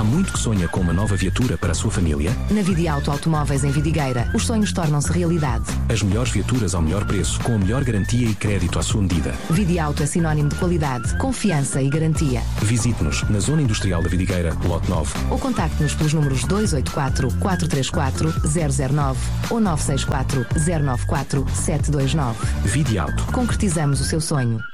muito que sonha com uma nova viatura para a sua família? Na Vidiauto Automóveis em Vidigueira, os sonhos tornam-se realidade. As melhores viaturas ao melhor preço, com a melhor garantia e crédito à sua medida. Vidiauto é sinónimo de qualidade, confiança e garantia. Visite-nos na Zona Industrial da Vidigueira, Lote 9. Ou contacte-nos pelos números 284-434-009 ou 964-094-729. Vidiauto. Concretizamos o seu sonho.